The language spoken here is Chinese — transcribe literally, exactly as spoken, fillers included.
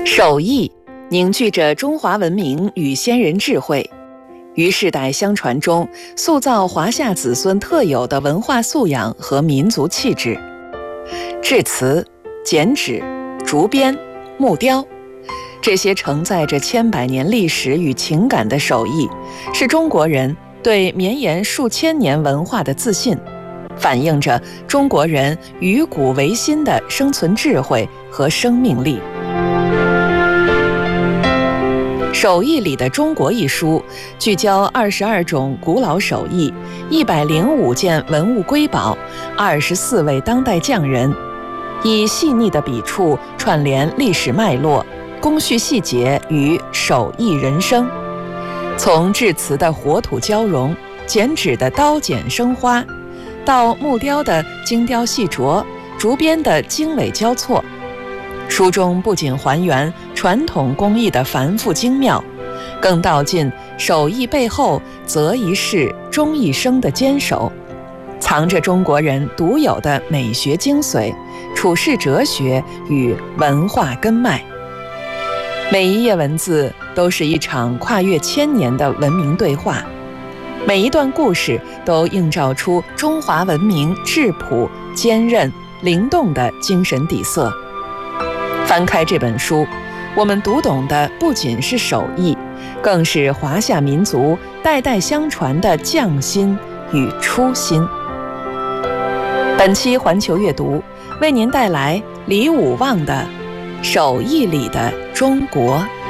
手艺凝聚着中华文明与先人智慧，于世代相传中塑造华夏子孙特有的文化素养和民族气质。制瓷、剪纸、竹编、木雕，这些承载着千百年历史与情感的手艺，是中国人对绵延数千年文化的自信，反映着中国人与古为新的生存智慧和生命力。手艺里的中国一书聚焦二十二种古老手艺，一百零五件文物瑰宝，二十四位当代匠人，以细腻的笔触串联历史脉络、工序细节与手艺人生。从制瓷的火土交融，剪纸的刀剪生花，到木雕的精雕细琢，竹编的经纬交错，书中不仅还原传统工艺的繁复精妙，更道尽手艺背后择一事终一生的坚守，藏着中国人独有的美学精髓、处世哲学与文化根脉。每一页文字都是一场跨越千年的文明对话，每一段故事都映照出中华文明质朴、坚韧、灵动的精神底色。翻开这本书，我们读懂的不仅是手艺，更是华夏民族代代相传的匠心与初心。本期环球阅读为您带来李武旺的《手艺里的中国》。